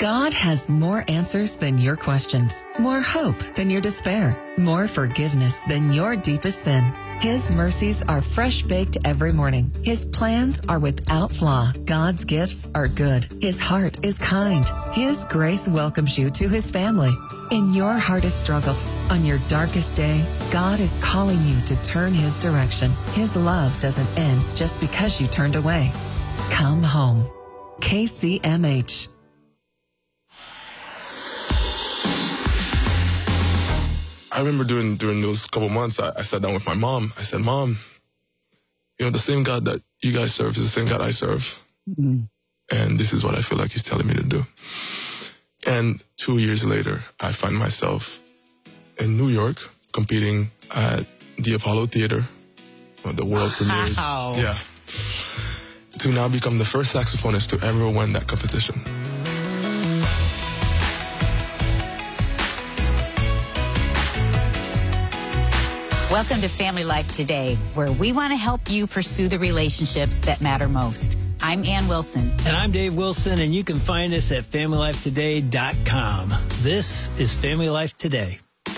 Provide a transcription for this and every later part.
God has more answers than your questions, more hope than your despair, more forgiveness than your deepest sin. His mercies are fresh-baked every morning. His plans are without flaw. God's gifts are good. His heart is kind. His grace welcomes you to His family. In your hardest struggles, on your darkest day, God is calling you to turn His direction. His love doesn't end just because you turned away. Come home. KCMH. I remember during those couple months, I sat down with my mom. I said, Mom, the same God that you guys serve is the same God I serve. Mm-hmm. And this is what I feel like He's telling me to do. And 2 years later, I find myself in New York competing at the Apollo Theater, the world premieres. Wow. Yeah. To now become the first saxophonist to ever win that competition. Welcome to Family Life Today, where we want to help you pursue the relationships that matter most. I'm Ann Wilson. And I'm Dave Wilson, and you can find us at FamilyLifeToday.com. This is Family Life Today.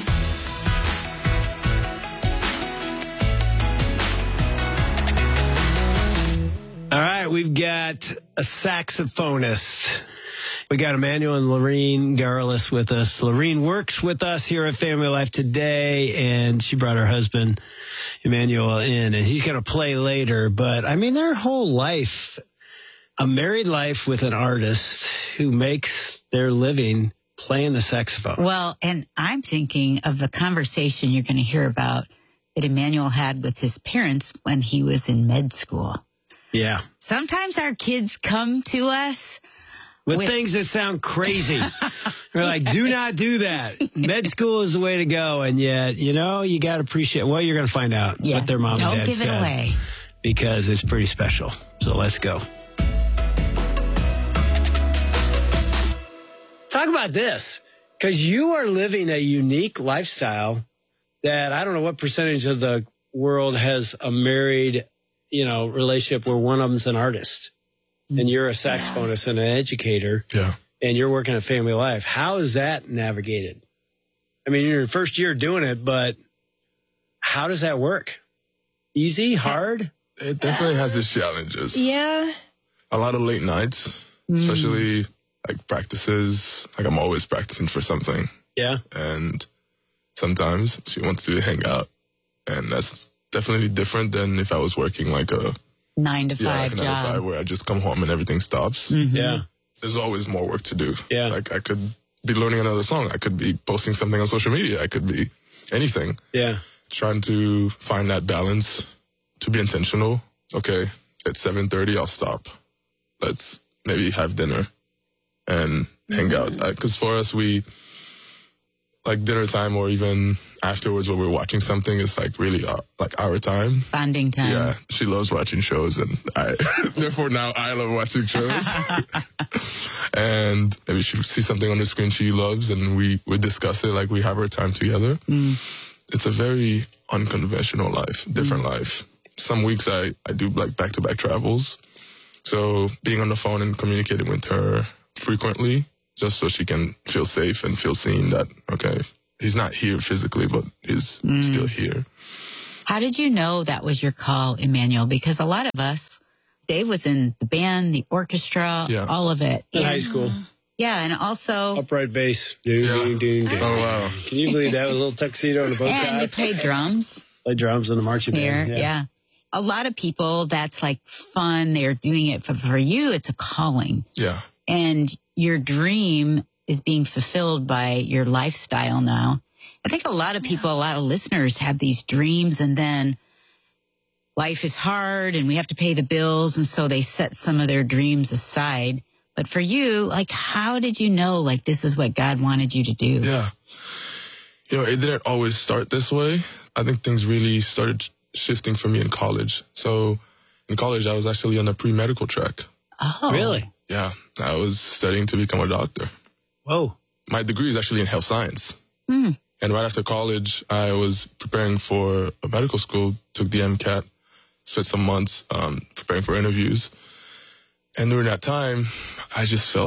All right, we've got a saxophonist. We got Emmanuel and Lorene Garlis with us. Lorene works with us here at Family Life Today, and she brought her husband, Emmanuel, in, and he's going to play later. But, I mean, their whole life, a married life with an artist who makes their living playing the saxophone. Well, and I'm thinking of the conversation you're going to hear about that Emmanuel had with his parents when he was in med school. Yeah. Sometimes our kids come to us with things that sound crazy. We're like, do not do that. Med school is the way to go. And yet, you got to appreciate, well, you're going to find out what their mom and dad said. Don't give it away. Because it's pretty special. So let's go. Talk about this. Because you are living a unique lifestyle that I don't know what percentage of the world has a married, relationship where one of them's an artist. And you're a saxophonist and an educator. Yeah. And you're working at Family Life. How is that navigated? I mean, you're in your first year doing it, but how does that work? Easy? Hard? It definitely has its challenges. Yeah. A lot of late nights, especially like practices. Like I'm always practicing for something. Yeah. And sometimes she wants to hang out. And that's definitely different than if I was working like a 9 to 5 9 job. to 5 where I just come home and everything stops. Mm-hmm. Yeah. There's always more work to do. Yeah. Like I could be learning another song. I could be posting something on social media. I could be anything. Yeah. Trying to find that balance, to be intentional. Okay, at 7:30, I'll stop. Let's maybe have dinner and hang out. Because for us, we like dinner time or even afterwards when we're watching something is like really like our time. Bonding time. Yeah, she loves watching shows and therefore now I love watching shows. And maybe she sees something on the screen she loves and we discuss it like we have our time together. It's a very unconventional life, different life. Some weeks I do like back-to-back travels. So being on the phone and communicating with her frequently just so she can feel safe and feel seen that, okay, he's not here physically, but he's still here. How did you know that was your call, Emmanuel? Because a lot of us, Dave was in the band, the orchestra, all of it. In high school. Yeah, and also... Upright bass. Ding, ding. Oh, wow. Can you believe that with a little tuxedo and a bow tie? And you played drums. Play drums in the marching band. Yeah. A lot of people, that's like fun. They're doing it. For you, it's a calling. Yeah. And your dream is being fulfilled by your lifestyle now. I think a lot of people, a lot of listeners have these dreams and then life is hard and we have to pay the bills. And so they set some of their dreams aside. But for you, like, how did you know, like, this is what God wanted you to do? Yeah. It didn't always start this way. I think things really started shifting for me in college. So in college, I was actually on the pre-medical track. Oh. Really? Yeah. I was studying to become a doctor. Whoa. My degree is actually in health science. And right after college, I was preparing for a medical school, took the MCAT, spent some months preparing for interviews. And during that time, I just felt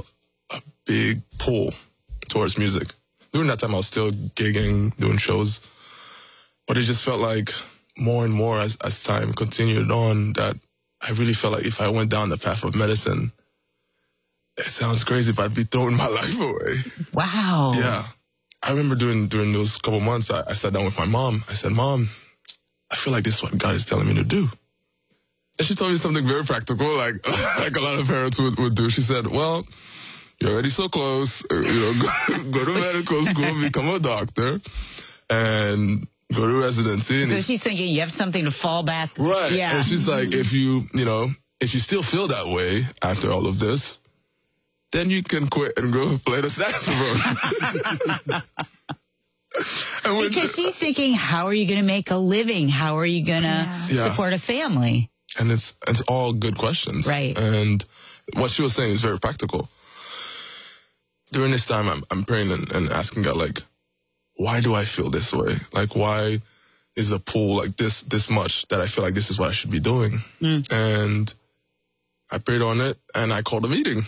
a big pull towards music. During that time, I was still gigging, doing shows. But it just felt like more and more as time continued on that I really felt like if I went down the path of medicine, it sounds crazy, but I'd be throwing my life away. Wow. Yeah. I remember during those couple months, I sat down with my mom. I said, Mom, I feel like this is what God is telling me to do. And she told me something very practical, like a lot of parents would do. She said, well, you're already so close. Go to medical school, become a doctor, and go to residency. So she's thinking you have something to fall back. Right. Yeah. And she's like, if you still feel that way after all of this, then you can quit and go play the saxophone. Because she's thinking, how are you going to make a living? How are you going to support a family? And it's all good questions. Right. And what she was saying is very practical. During this time, I'm praying and asking God, like, why do I feel this way? Like, why is the pull like this much that I feel like this is what I should be doing? And I prayed on it, and I called a meeting.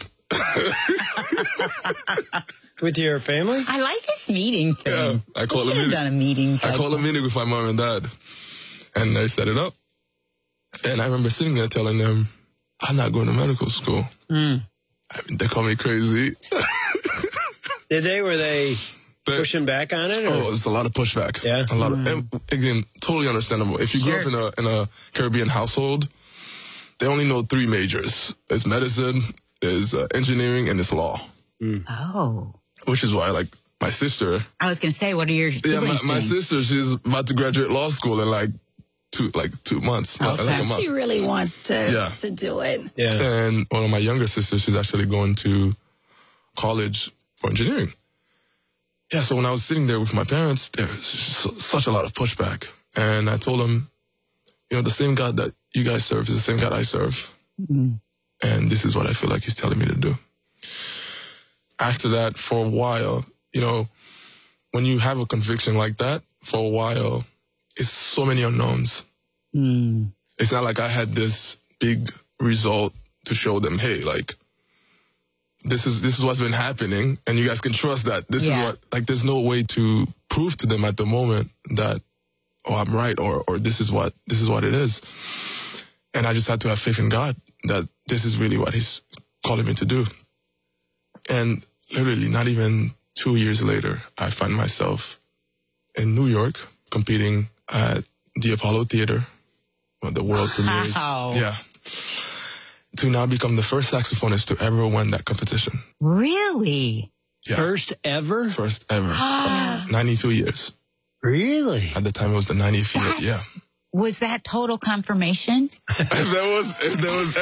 With your family? I like this meeting thing. Yeah, I called a meeting. Done a meeting. I called a meeting with my mom and dad, and I set it up. And I remember sitting there telling them, I'm not going to medical school. I mean, they call me crazy. Were they pushing back on it? Or? Oh, it's a lot of pushback. Yeah. A lot of, and again, totally understandable. If you grew up in a Caribbean household, they only know 3 majors. It's medicine, there's engineering, and it's law. Oh. Which is why, like, my sister. I was going to say, what are your siblings my sister, she's about to graduate law school in like 2 months. Okay. Like a month. She really wants to do it. Yeah. And one of my younger sisters, she's actually going to college for engineering. Yeah, so when I was sitting there with my parents, there was such a lot of pushback. And I told them, the same God that you guys serve is the same God I serve. And this is what I feel like he's telling me to do. After that, for a while, when you have a conviction like that, for a while, it's so many unknowns. It's not like I had this big result to show them, hey, like, this is what's been happening, and you guys can trust that this is what, like, there's no way to prove to them at the moment that, oh, I'm right, or this is what it is. And I just had to have faith in God that this is really what he's calling me to do. And literally not even 2 years later, I find myself in New York competing at the Apollo Theater, the world premieres. Yeah. To now become the first saxophonist to ever win that competition. Really? Yeah. First ever? First ever. 92 years. Really? At the time, it was the 90th year. Yeah. Was that total confirmation? If there was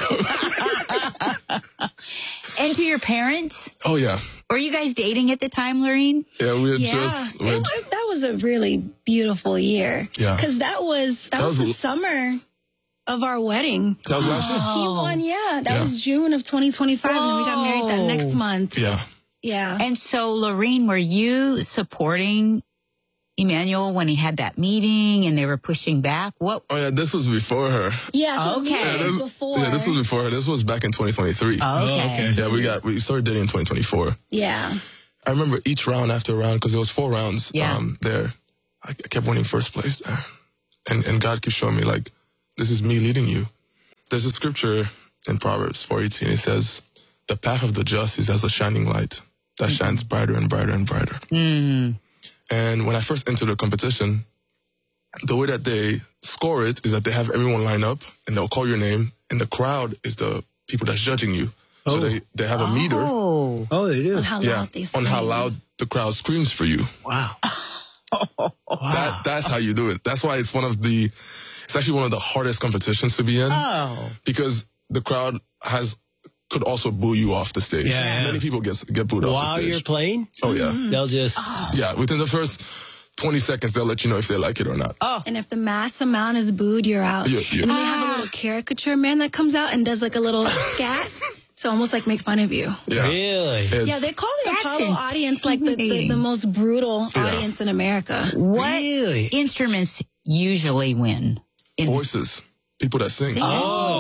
ever. And to your parents? Oh, yeah. Were you guys dating at the time, Lorene? Yeah, we had That was a really beautiful year. Yeah. Because that was the summer of our wedding. That was last year. He won, That was June of 2025, and then we got married that next month. Yeah. Yeah. And so, Lorene, were you supporting Emmanuel when he had that meeting and they were pushing back? What? Oh, yeah, this was before her. Yeah, so Okay. this was before. Yeah, this was before her. This was back in 2023. Okay. Yeah, we started dating in 2024. Yeah. I remember each round after round, because there was 4 rounds there. I kept winning first place there. And God keeps showing me, like, this is me leading you. There's a scripture in Proverbs 4:18. It says, the path of the just is as a shining light that shines brighter and brighter and brighter. And when I first entered the competition, the way that they score it is that they have everyone line up and they'll call your name, and the crowd is the people that's judging you. So they have a meter. Oh, they do. On how loud they on how loud the crowd screams for you. Wow. That's how you do it. That's why it's actually one of the hardest competitions to be in. Oh. Because the crowd could also boo you off the stage. Yeah. Many people get booed off the While stage. you're playing? Oh, yeah. They'll just... Yeah, within the first 20 seconds, they'll let you know if they like it or not. And if the mass amount is booed, you're out. Yeah. And they have a little caricature man that comes out and does like a little scat. So almost like make fun of you. Yeah. Really? Yeah, they call the That's Apollo audience like the most brutal audience in America. What Really? instruments usually win? Voices. People that sing. Oh,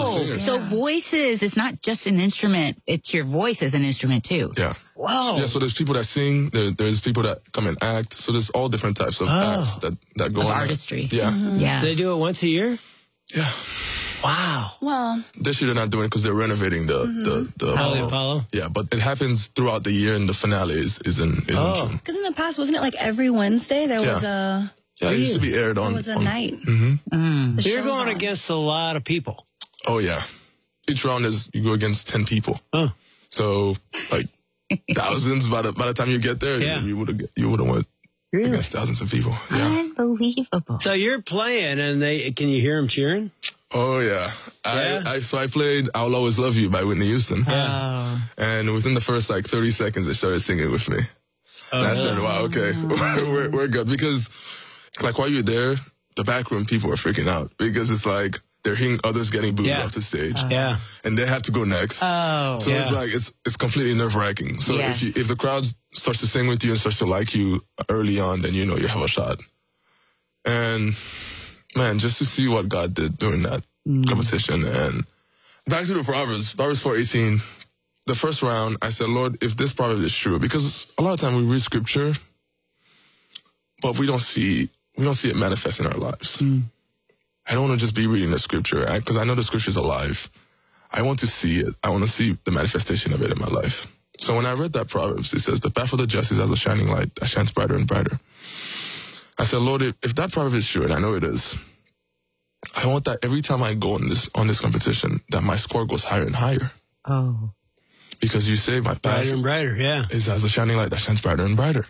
singer. So voices, it's not just an instrument. It's your voice as an instrument too. Yeah. Whoa. Yeah, so there's people that sing, there's people that come and act. So there's all different types of acts that go Of on. artistry. Yeah. Yeah. They do it once a year? Yeah. Wow. Well, This year they're not doing it because they're renovating the Apollo? Yeah, but it happens throughout the year, and the finale is in June. because in the past, wasn't it like every Wednesday there was a Yeah, it used to be aired on. there was a on- night? The So you're show's going on. against a lot of people. Oh yeah, each round is you go against 10 people. Oh. So like thousands by the time you get there, Yeah. you would have went against thousands of people. Yeah. Unbelievable. So you're playing, and can you hear them cheering? Oh yeah. Yeah? So I played "I'll Always Love You" by Whitney Houston, Oh. and within the first like 30 seconds, they started singing with me. And I said, "Wow, okay, we're good." Because like while you're there, the back room people are freaking out because it's like they're hearing others getting booed Yeah. off the stage, Yeah. and they have to go next. Oh. So it's Yeah. like it's completely nerve wracking. So Yes. if the crowd starts to sing with you and starts to like you early on, then you know you have a shot. And man, just to see what God did during that competition. And back to the Proverbs 4:18. The first round, I said, Lord, if this proverb is true, because a lot of time we read scripture, but we don't see it manifest in our lives. I don't want to just be reading the scripture because I know the scripture is alive. I want to see it. I want to see the manifestation of it in my life. So when I read that Proverbs, it says, the path of the just is as a shining light that shines brighter and brighter. I said, Lord, if that proverb is true, and I know it is, I want that every time I go on this competition, that my score goes higher and higher. Oh. Because you say my path Brighter and brighter, yeah. is as a shining light that shines brighter and brighter.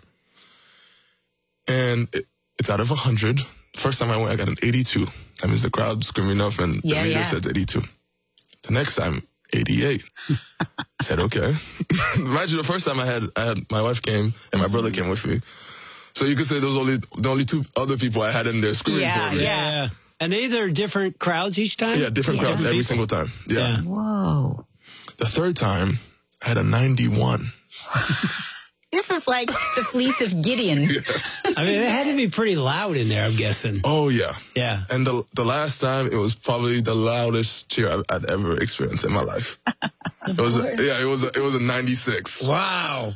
And it's out of 100. First time I went, I got an 82. That means the crowd screaming enough, and the reader says 82. The next time, 88. I said, okay. Imagine the first time I had my wife came and my brother came with me. So you could say those the only two other people I had in there screaming for me. Yeah. And these are different crowds each time? Yeah, different crowds every single time. Yeah. Whoa. The third time, I had a 91. This is like the fleece of Gideon. I mean, it had to be pretty loud in there, I'm guessing. Oh, yeah. Yeah. And the last time, it was probably the loudest cheer I'd ever experienced in my life. It was a 96. Wow.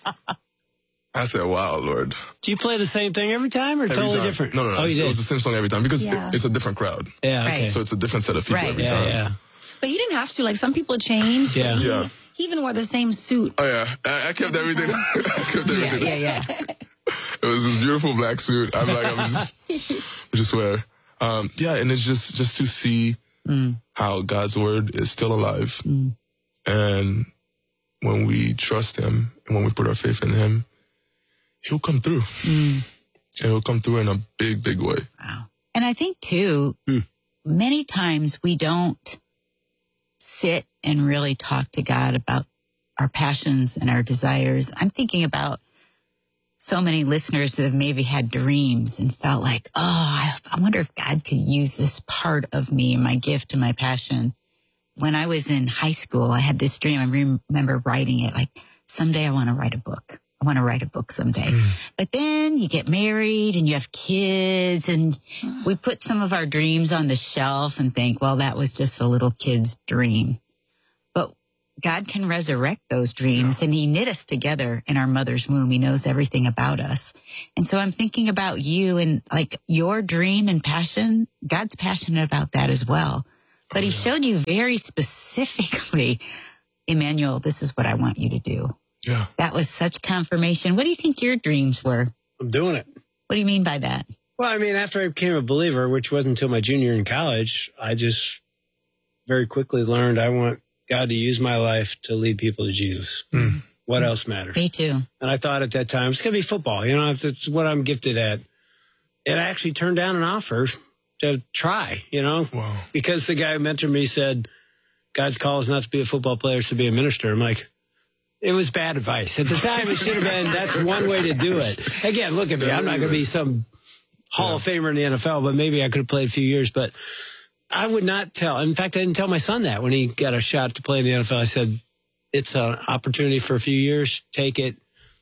I said, wow, Lord. Do you play the same thing every time or Every totally time. different? No. Oh, you It did? was the same song every time because Yeah. it's a different crowd. Yeah, okay. Right. So it's a different set of people Right. every Yeah, time. yeah. But he didn't have to. Like some people change. Yeah. Yeah. He even wore the same suit. Oh, yeah. I kept everything. I kept everything. Yeah. It was this beautiful black suit. I'm just wear. Yeah, and it's just to see how God's word is still alive. And when we trust him and when we put our faith in him, he'll come through. And he'll come through in a big, big way. Wow. And I think too, many times we don't sit and really talk to God about our passions and our desires. I'm thinking about so many listeners that have maybe had dreams and felt like, oh, I wonder if God could use this part of me, my gift and my passion. When I was in high school, I had this dream. I remember writing it like, someday I want to write a book. I want to write a book someday. But then you get married and you have kids and we put some of our dreams on the shelf and think, well, that was just a little kid's dream. But God can resurrect those dreams and he knit us together in our mother's womb. He knows everything about us. And so I'm thinking about you and like your dream and passion. God's passionate about that as well. But he showed you very specifically, Emmanuel, this is what I want you to do. Yeah. That was such confirmation. What do you think your dreams were? I'm doing it. What do you mean by that? Well, I mean, after I became a believer, which wasn't until my junior year in college, I just very quickly learned I want God to use my life to lead people to Jesus. What else matters? Me too. And I thought at that time, it's going to be football. You know, it's what I'm gifted at. And I actually turned down an offer to try, you know, Wow. because the guy who mentored me said, God's call is not to be a football player, it's to be a minister. I'm like, it was bad advice. At the time, it should have been, that's one way to do it. Again, look at me. I'm not going to be some Hall of Famer in the NFL, but maybe I could have played a few years. But I would not tell. In fact, I didn't tell my son that when he got a shot to play in the NFL. I said, it's an opportunity for a few years. Take it.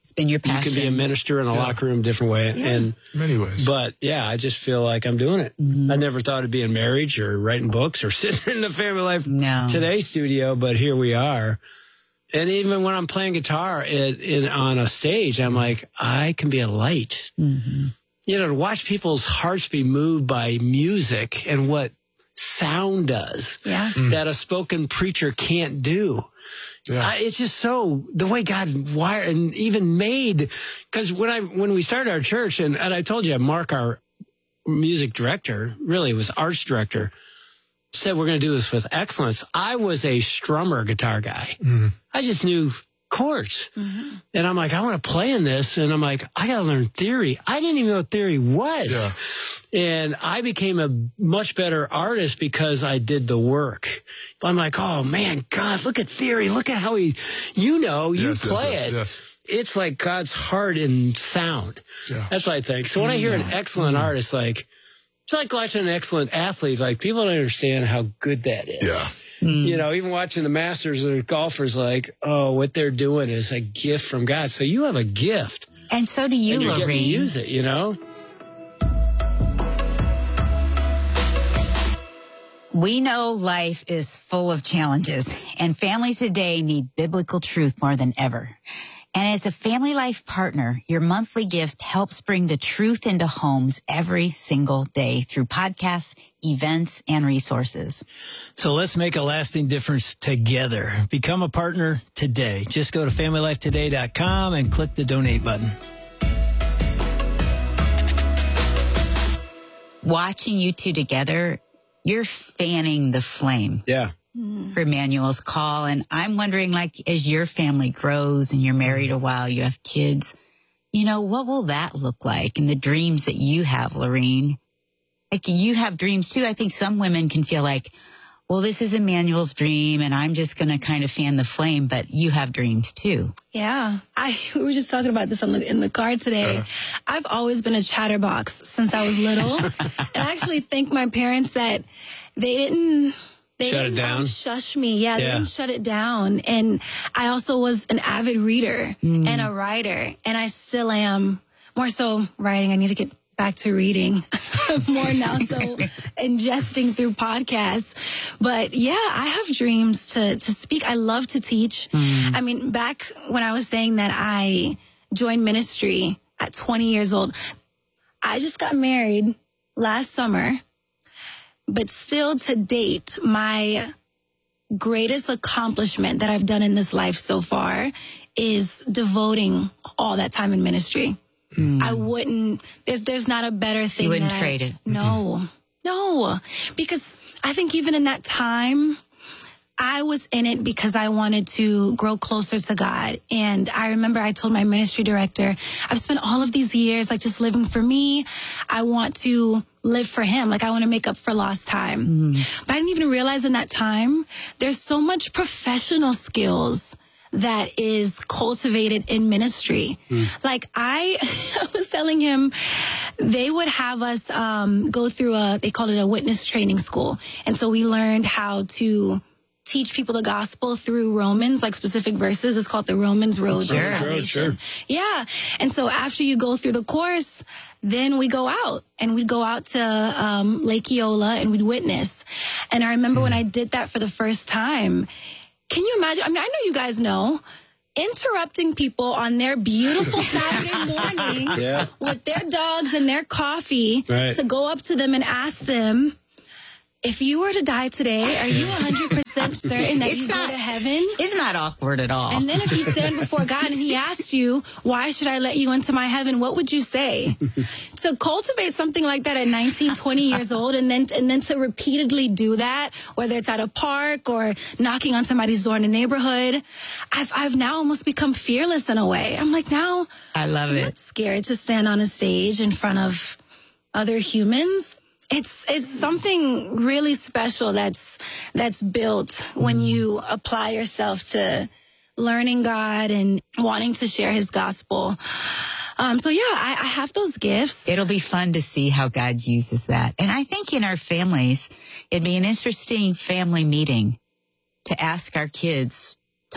It's been your passion. You can be a minister in a locker room different way. Yeah. And Many ways. But yeah, I just feel like I'm doing it. I never thought it'd be in marriage or writing books or sitting in the Family Life Today studio, but here we are. And even when I'm playing guitar on a stage, I'm like, I can be a light. You know, to watch people's hearts be moved by music and what sound does that a spoken preacher can't do. Yeah. It's just so the way God wired and even made, because when we started our church, and I told you, Mark, our music director, really was arts director, said we're going to do this with excellence. I was a strummer guitar guy. I just knew chords. And I'm like, I want to play in this. And I'm like, I got to learn theory. I didn't even know what theory was. Yeah. And I became a much better artist because I did the work. But I'm like, oh, man, God, look at theory. Look at how you play it. Yes. It's like God's heart and sound. Yeah. That's what I think. So when I hear an excellent artist, like, it's like watching an excellent athlete. Like, people don't understand how good that is. Yeah. You know, even watching the Masters or golfers, like, oh, what they're doing is a gift from God. So you have a gift. And so do you, and you're Lorene. Getting to use it, you know? We know life is full of challenges, and families today need biblical truth more than ever. And as a Family Life partner, your monthly gift helps bring the truth into homes every single day through podcasts, events, and resources. So let's make a lasting difference together. Become a partner today. Just go to FamilyLifeToday.com and click the donate button. Watching you two together, you're fanning the flame. Yeah. For Emmanuel's call. And I'm wondering, like, as your family grows and you're married a while, you have kids, you know, what will that look like? And the dreams that you have, Lorene, like, you have dreams too. I think some women can feel like, well, this is Emmanuel's dream and I'm just going to kind of fan the flame, but you have dreams too. Yeah. We were just talking about this in the car today. I've always been a chatterbox since I was little. And I actually thank my parents that they didn't shut it down. Shush me. Yeah, they didn't shut it down. And I also was an avid reader and a writer. And I still am. More so writing. I need to get back to reading more now. So ingesting through podcasts. But yeah, I have dreams to speak. I love to teach. I mean, back when I was saying that I joined ministry at 20 years old, I just got married last summer. But still to date, my greatest accomplishment that I've done in this life so far is devoting all that time in ministry. I wouldn't, there's not a better thing. You wouldn't trade it. No, because I think even in that time, I was in it because I wanted to grow closer to God. And I remember I told my ministry director, I've spent all of these years like just living for me. I want to live for him. Like I want to make up for lost time. But I didn't even realize in that time, there's so much professional skills that is cultivated in ministry. Like I was telling him, they would have us go through they called it a witness training school. And so we learned how to teach people the gospel through Romans, like specific verses. It's called the Romans Road to Salvation. Yeah. And so after you go through the course, then we go out and we'd go out to Lake Eola and we'd witness. And I remember when I did that for the first time, can you imagine? I mean, I know you guys know, interrupting people on their beautiful Saturday morning with their dogs and their coffee to go up to them and ask them, if you were to die today, are you 100% certain that you go to heaven? It's not awkward at all. And then if you stand before God and he asks you, why should I let you into my heaven? What would you say? To cultivate something like that at 19, 20 years old and then to repeatedly do that, whether it's at a park or knocking on somebody's door in a neighborhood, I've now almost become fearless in a way. I'm like, now I love it. I'm not scared to stand on a stage in front of other humans. It's something really special that's built when you apply yourself to learning God and wanting to share his gospel. So yeah, I have those gifts. It'll be fun to see how God uses that. And I think in our families, it'd be an interesting family meeting to ask our kids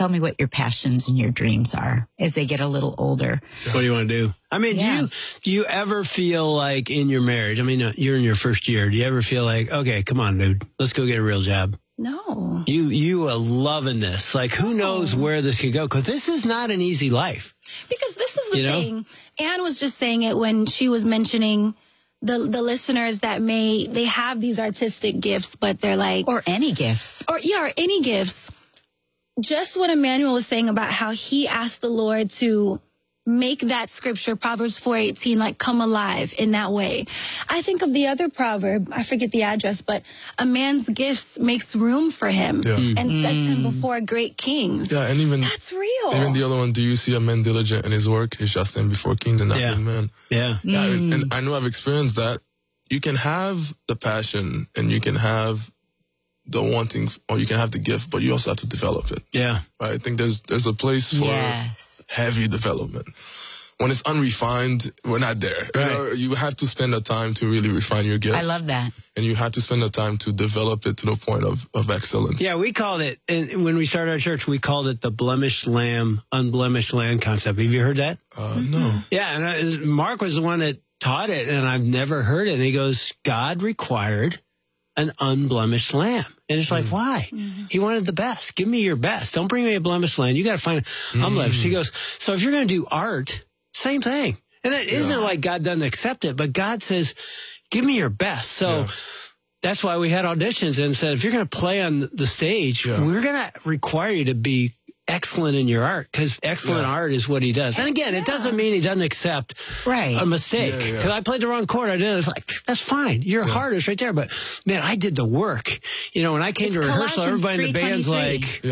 tell me what your passions and your dreams are as they get a little older. What do you want to do? I mean, Yeah. do you ever feel like in your marriage, I mean, you're in your first year, do you ever feel like, okay, come on, dude, let's go get a real job? No. You are loving this. Like, who knows where this could go? Because this is not an easy life. Because this is the You know? thing. Anne was just saying it when she was mentioning the listeners that they have these artistic gifts, but they're like, Or any gifts. or any gifts. Just what Emmanuel was saying about how he asked the Lord to make that scripture, Proverbs 4:18, like come alive in that way. I think of the other proverb, I forget the address, but a man's gifts makes room for him and sets him before great kings. Yeah, and even That's real. even the other one, do you see a man diligent in his work? He's just in before kings and not Yeah. good man. Yeah. Yeah, and I know I've experienced that. You can have the passion and you can have the wanting, or you can have the gift, but you also have to develop it. Yeah. Right? I think there's a place for Yes. heavy development. When it's unrefined, we're not there. Right. You have to spend the time to really refine your gift. I love that. And you have to spend the time to develop it to the point of excellence. Yeah, we called it, and when we started our church, we called it the blemished lamb, unblemished land concept. Have you heard that? No. Yeah, and Mark was the one that taught it, and I've never heard it. And he goes, God required an unblemished lamb. And it's like, why? He wanted the best. Give me your best. Don't bring me a blemished lamb. You got to find unblemished. He goes, so if you're going to do art, same thing. And it isn't like God doesn't accept it, but God says, give me your best. So that's why we had auditions and said, if you're going to play on the stage, we're going to require you to be excellent in your art, because excellent art is what he does. And again, it doesn't mean he doesn't accept a mistake. Because I played the wrong chord. I did. It's like, that's fine. Your heart is right there. But man, I did the work. You know, when I came to rehearsal, everybody in the band's like,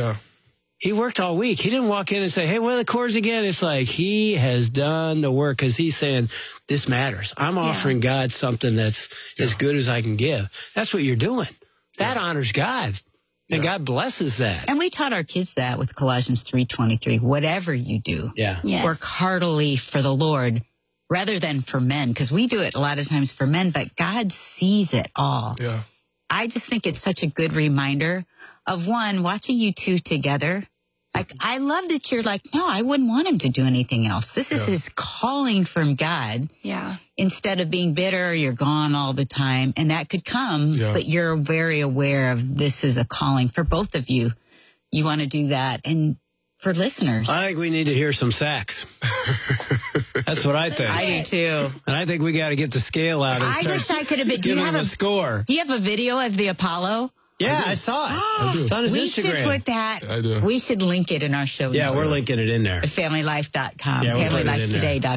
he worked all week. He didn't walk in and say, hey, what are the chords again? It's like, he has done the work, because he's saying, this matters. I'm offering God something that's as good as I can give. That's what you're doing. That honors God. And God blesses that. And we taught our kids that with Colossians 3:23. Whatever you do, work heartily for the Lord rather than for men. Because we do it a lot of times for men, but God sees it all. Yeah. I just think it's such a good reminder of, one, watching you two together. Like, I love that you're like, no, I wouldn't want him to do anything else. This is his calling from God. Yeah. Instead of being bitter, you're gone all the time. And that could come, but you're very aware of this is a calling for both of you. You want to do that. And for listeners, I think we need to hear some sax. That's what I think. I do too. And I think we got to get the scale out and I start wish I could have been. giving them a score. Do you have a video of the Apollo? Yeah, I saw it. I do. It's on his We Instagram. should put that. I do. We should link it in our show notes. Yeah, we're linking it in there. FamilyLife.com. Yeah, we'll put it in there. FamilyLifeToday.com.